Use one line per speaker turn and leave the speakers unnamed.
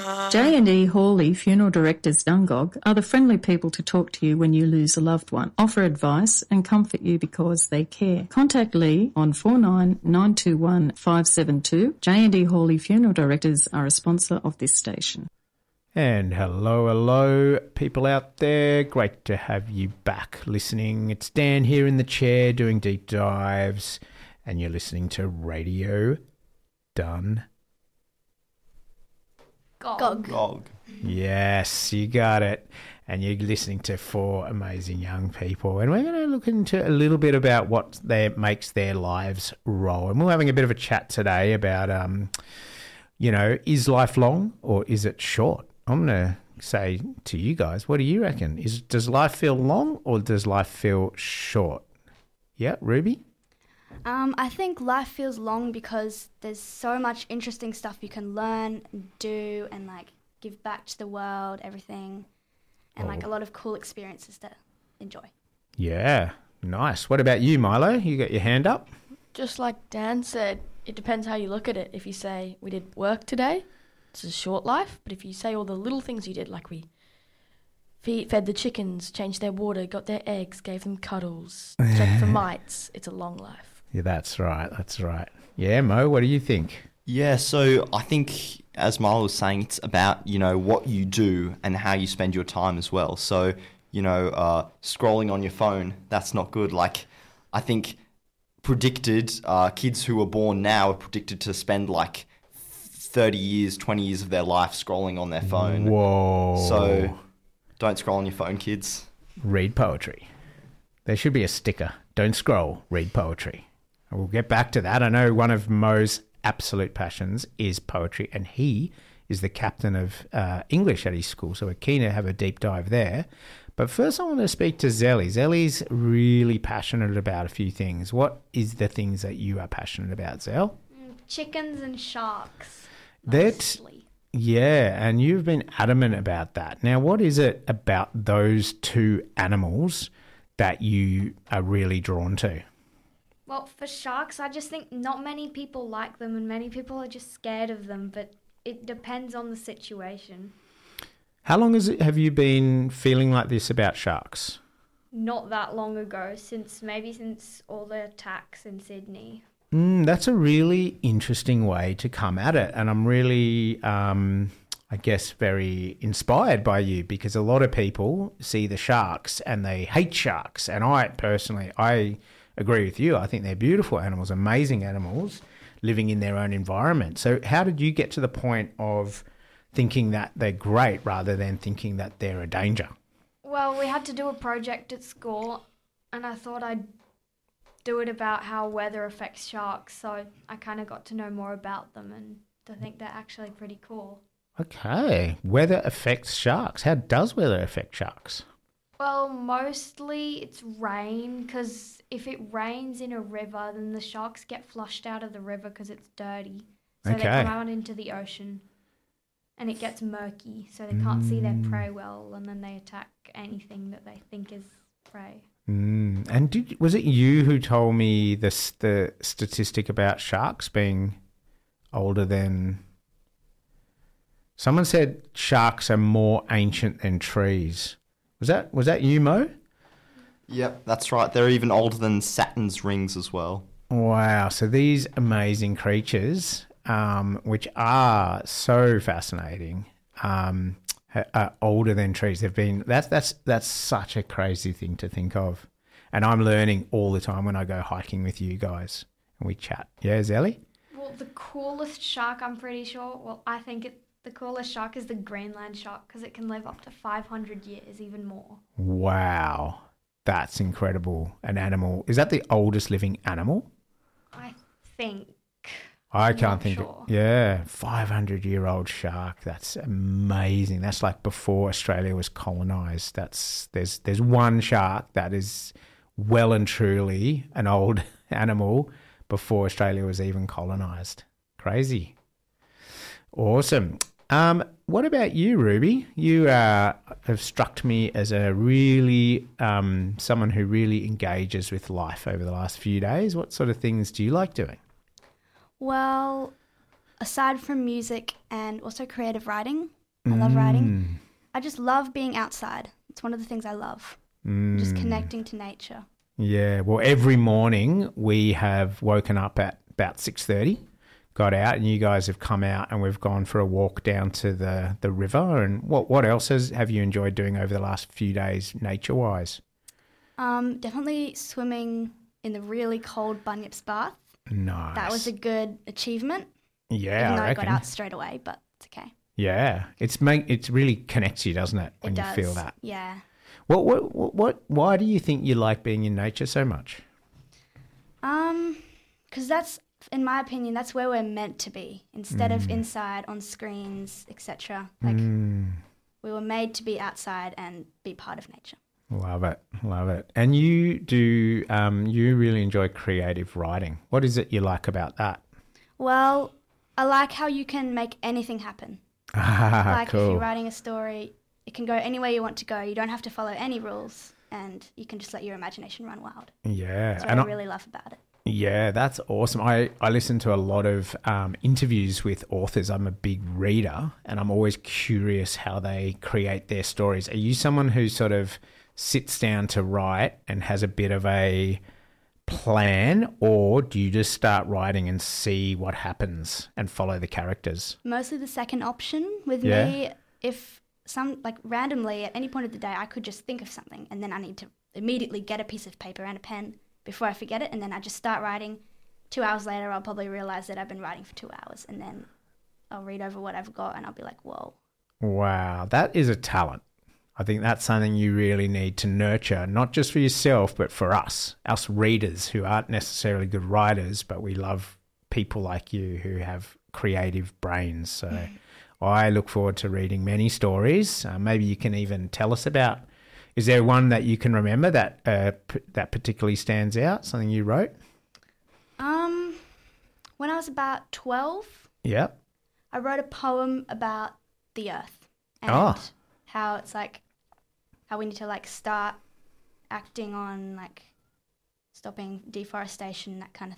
J&E Hawley Funeral Directors Dungog are the friendly people to talk to you when you lose a loved one, offer advice and comfort you because they care. Contact Lee on 49921572. 572. J&E Hawley Funeral Directors are a sponsor of this station.
And hello, people out there. Great to have you back listening. It's Dan here in the chair doing deep dives, and you're listening to Radio Done.
Gog.
Yes, you got it. And you're listening to four amazing young people. And we're going to look into a little bit about what makes their lives roll. And we're having a bit of a chat today about, is life long or is it short? I'm going to say to you guys, what do you reckon? Does life feel long or does life feel short? Yeah, Ruby?
I think life feels long because there's so much interesting stuff you can learn and do and, give back to the world, everything, and, a lot of cool experiences to enjoy. Yeah,
nice. What about you, Milo? You got your hand up?
Just like Dan said, it depends how you look at it. If you say, we did work today, it's a short life. But if you say all the little things you did, like we fed the chickens, changed their water, got their eggs, gave them cuddles, checked for mites, it's a long life.
Yeah, that's right. Yeah, Mo, what do you think?
Yeah, so I think, as Milo was saying, it's about, what you do and how you spend your time as well. So, scrolling on your phone, that's not good. I think kids who are born now are predicted to spend 30 years, 20 years of their life scrolling on their phone.
Whoa.
So don't scroll on your phone, kids.
Read poetry. There should be a sticker. Don't scroll, read poetry. And we'll get back to that. I know one of Mo's absolute passions is poetry, and he is the captain of English at his school, so we're keen to have a deep dive there. But first I want to speak to Zelly. Zelly's really passionate about a few things. What is the things that you are passionate about, Zell?
Chickens and sharks.
Yeah, and you've been adamant about that. Now, what is it about those two animals that you are really drawn to?
Well, for sharks, I just think not many people like them and many people are just scared of them, but it depends on the situation.
How long have you been feeling like this about sharks?
Not that long ago, since all the attacks in Sydney.
That's a really interesting way to come at it, and I'm really, very inspired by you, because a lot of people see the sharks and they hate sharks, and I agree with you. I think they're beautiful animals, amazing animals, living in their own environment. So how did you get to the point of thinking that they're great rather than thinking that they're a danger?
Well, we had to do a project at school, and I thought I'd do it about how weather affects sharks, so I kind of got to know more about them and to think they're actually pretty cool.
Okay, weather affects sharks. How does weather affect sharks?
Well, mostly it's rain, because if it rains in a river, then the sharks get flushed out of the river because it's dirty. So they come out into the ocean and it gets murky, so they can't see their prey well, and then they attack anything that they think is prey.
And was it you who told me the statistic about sharks being older than... Someone said sharks are more ancient than trees. Was that you, Mo?
Yep, that's right. They're even older than Saturn's rings as well. Wow.
So these amazing creatures, which are so fascinating, are older than trees. That's such a crazy thing to think of. And I'm learning all the time when I go hiking with you guys and we chat. Yeah, Zelly?
Well, the coolest shark, I'm pretty sure, I think the coolest shark is the Greenland shark, because it can live up to 500 years, even more.
Wow. That's incredible. An animal. Is that the oldest living animal?
I think.
I can't think. Sure. Yeah, 500-year-old shark. That's amazing. That's like before Australia was colonised. There's one shark that is well and truly an old animal before Australia was even colonised. Crazy. Awesome. What about you, Ruby? You have struck me as a really someone who really engages with life over the last few days. What sort of things do you like doing?
Well,
aside from music and also creative writing, I love writing. I just love being outside. It's one of the things I love, just connecting to nature.
Yeah, well, every morning we have woken up at about 6:30, got out, and you guys have come out and we've gone for a walk down to the river. And what else have you enjoyed doing over the last few days nature-wise?
Definitely swimming in the really cold Bunyip's Bath.
Nice.
That was a good achievement.
Yeah,
even though
I reckon.
I got out straight away, but it's okay.
Yeah, it really connects you, doesn't it? When
it
you
does.
feel that.
Yeah.
Why do you think you like being in nature so much?
Because that's, in my opinion, that's where we're meant to be instead of inside on screens, etc. Like we were made to be outside and be part of nature.
Love it. And you do, you really enjoy creative writing. What is it you like about that?
Well, I like how you can make anything happen. Like
cool.
if you're writing a story, it can go anywhere you want to go. You don't have to follow any rules and you can just let your imagination run wild.
Yeah.
That's what I really love about it.
Yeah, that's awesome. I listen to a lot of interviews with authors. I'm a big reader and I'm always curious how they create their stories. Are you someone who sort of sits down to write and has a bit of a plan, or do you just start writing and see what happens and follow the characters?
Mostly the second option. With me, if randomly at any point of the day I could just think of something and then I need to immediately get a piece of paper and a pen before I forget it, and then I just start writing. 2 hours later I'll probably realise that I've been writing for 2 hours, and then I'll read over what I've got and I'll be like, whoa. Wow,
that is a talent. I think that's something you really need to nurture, not just for yourself, but for us readers who aren't necessarily good writers, but we love people like you who have creative brains. So I look forward to reading many stories. Maybe you can even tell us about, is there one that you can remember that that particularly stands out, something you wrote?
When I was about 12,
yep,
I wrote a poem about the earth and how it's like, how we need to like start acting on like stopping deforestation, that kind of